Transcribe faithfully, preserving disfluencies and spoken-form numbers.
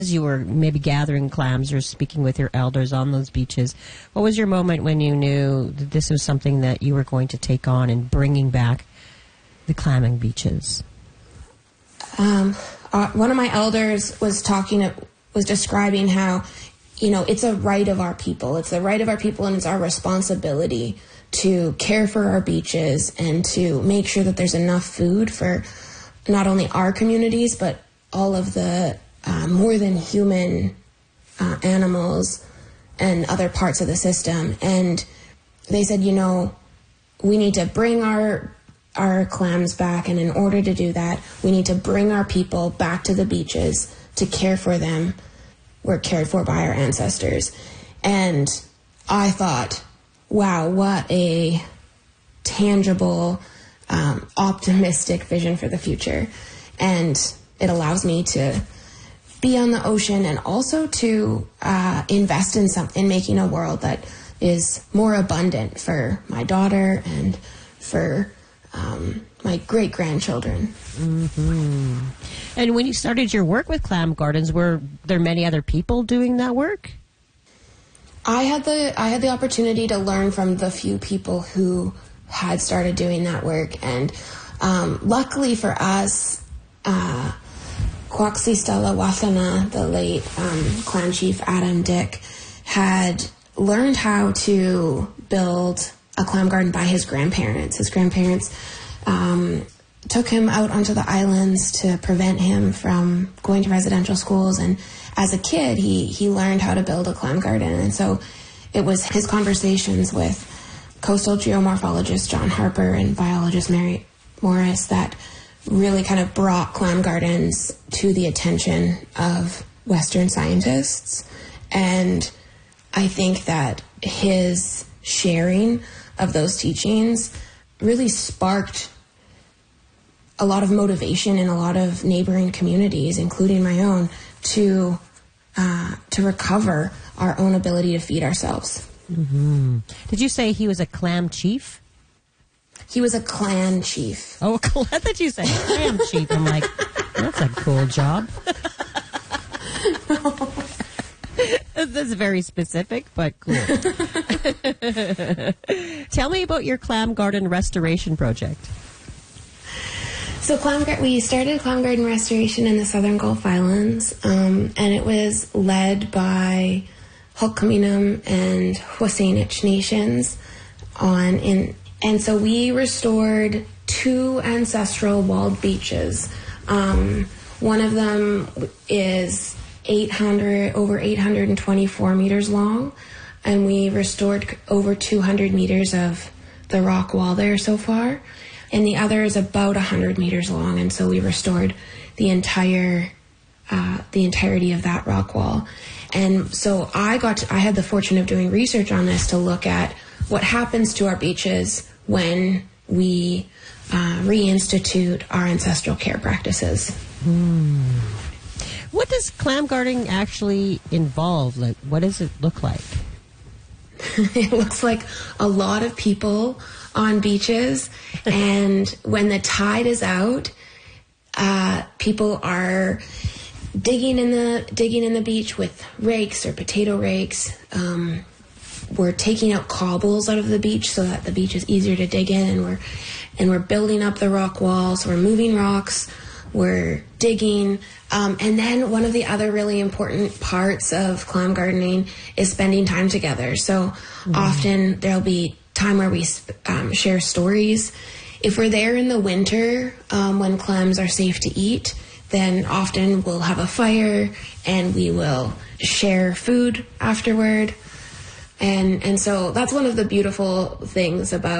As you were maybe gathering clams or speaking with your elders on those beaches, what was your moment when you knew that this was something that you were going to take on and bringing back the clamming beaches? Um, uh, one of my elders was talking, was describing how, you know, it's a right of our people. It's the right of our people, and it's our responsibility to care for our beaches and to make sure that there's enough food for not only our communities, but all of the uh, more than human uh, animals and other parts of the system. And they said, you know, we need to bring our our clams back, and in order to do that, we need to bring our people back to the beaches to care for them. We're cared for by our ancestors. And I thought, wow, what a tangible, um, optimistic vision for the future. And it allows me to be on the ocean and also to uh, invest in some, in making a world that is more abundant for my daughter and for um, my great-grandchildren. Mm-hmm. And when you started your work with Clam Gardens, were there many other people doing that work? I had the I had the opportunity to learn from the few people who had started doing that work, and um, luckily for us, uh, Kwasi Stella Wathana, the late um, clan chief Adam Dick, had learned how to build a clam garden by his grandparents. His grandparents um, took him out onto the islands to prevent him from going to residential schools, and as a kid, he, he learned how to build a clam garden. And so it was his conversations with coastal geomorphologist John Harper and biologist Mary Morris that really kind of brought clam gardens to the attention of Western scientists. And I think that his sharing of those teachings really sparked a lot of motivation in a lot of neighboring communities, including my own, to uh, to recover our own ability to feed ourselves. Mm-hmm. Did you say he was a clam chief? He was a clan chief. Oh, I thought you said clam chief. I'm like, that's a cool job. No. That's very specific, but cool. Tell me about your clam garden restoration project. So clam, we started clam garden restoration in the Southern Gulf Islands, um, and it was led by Hulkaminam and Wasanich nations. On in, and so we restored two ancestral walled beaches. Um, one of them is eight hundred, over eight hundred twenty-four meters long, and we restored over two hundred meters of the rock wall there so far. And the other is about one hundred meters long, and so we restored the entire, uh, the entirety of that rock wall. And so I got, to, I had the fortune of doing research on this to look at what happens to our beaches when we uh, reinstitute our ancestral care practices. Hmm. What does clam gardening actually involve? Like, what does it look like? It looks like a lot of people on beaches, and when the tide is out, uh, people are digging in the digging in the beach with rakes or potato rakes. Um, we're taking out cobbles out of the beach so that the beach is easier to dig in, and we're and we're building up the rock walls. We're moving rocks. We're digging. Um, and then one of the other really important parts of clam gardening is spending time together. So mm-hmm. often there'll be time where we um, share stories. If we're there in the winter um, when clams are safe to eat, then often we'll have a fire and we will share food afterward. And, and so that's one of the beautiful things about